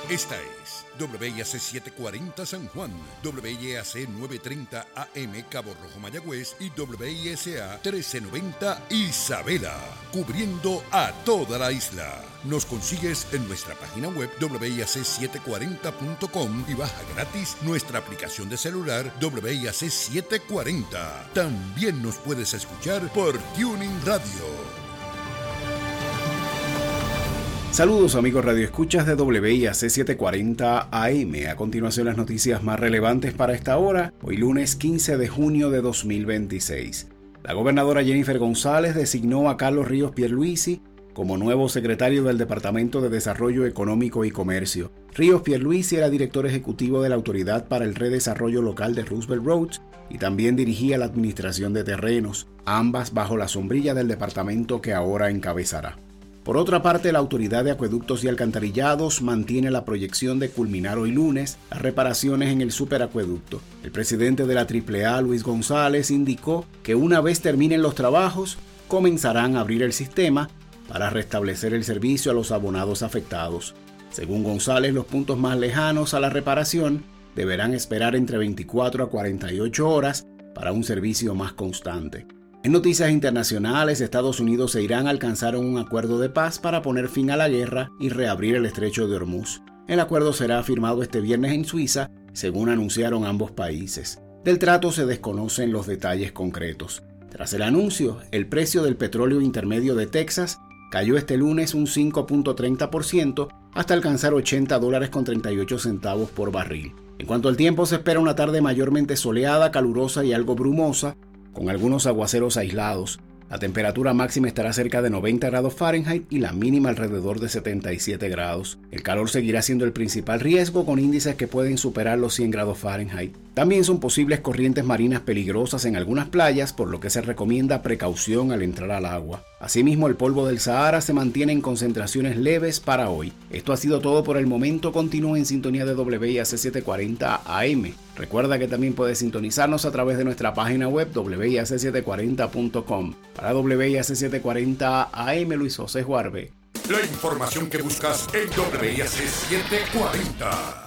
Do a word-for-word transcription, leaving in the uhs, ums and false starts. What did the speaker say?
Esta es W I A C setecientos cuarenta San Juan, W I A C novecientos treinta A M Cabo Rojo Mayagüez y W I S A trece noventa Isabela, cubriendo a toda la isla. Nos consigues en nuestra página web W I A C setecientos cuarenta punto com y baja gratis nuestra aplicación de celular W I A C setecientos cuarenta. También nos puedes escuchar por Tuning Radio. Saludos amigos radioescuchas de W I A C setecientos cuarenta A M. A continuación las noticias más relevantes para esta hora, hoy lunes quince de junio de dos mil veintiséis. La gobernadora Jennifer González designó a Carlos Ríos Pierluisi como nuevo secretario del Departamento de Desarrollo Económico y Comercio. Ríos Pierluisi era director ejecutivo de la Autoridad para el Redesarrollo Local de Roosevelt Roads y también dirigía la administración de terrenos, ambas bajo la sombrilla del departamento que ahora encabezará. Por otra parte, la Autoridad de Acueductos y Alcantarillados mantiene la proyección de culminar hoy lunes las reparaciones en el superacueducto. El presidente de la triple A, Luis González, indicó que una vez terminen los trabajos, comenzarán a abrir el sistema para restablecer el servicio a los abonados afectados. Según González, los puntos más lejanos a la reparación deberán esperar entre veinticuatro a cuarenta y ocho horas para un servicio más constante. En noticias internacionales, Estados Unidos e Irán alcanzaron un acuerdo de paz para poner fin a la guerra y reabrir el estrecho de Hormuz. El acuerdo será firmado este viernes en Suiza, según anunciaron ambos países. Del trato se desconocen los detalles concretos. Tras el anuncio, el precio del petróleo intermedio de Texas cayó este lunes un cinco punto treinta por ciento hasta alcanzar ochenta dólares con treinta y ocho centavos por barril. En cuanto al tiempo, se espera una tarde mayormente soleada, calurosa y algo brumosa, con algunos aguaceros aislados. La temperatura máxima estará cerca de noventa grados Fahrenheit y la mínima alrededor de setenta y siete grados. El calor seguirá siendo el principal riesgo, con índices que pueden superar los cien grados Fahrenheit. También son posibles corrientes marinas peligrosas en algunas playas, por lo que se recomienda precaución al entrar al agua. Asimismo, el polvo del Sahara se mantiene en concentraciones leves para hoy. Esto ha sido todo por el momento. Continúa en sintonía de W I A C setecientos cuarenta A M. Recuerda que también puedes sintonizarnos a través de nuestra página web W I A C setecientos cuarenta punto com. Para W I A C setecientos cuarenta A M, Luis José Juarbe. La información que buscas en W I A C setecientos cuarenta.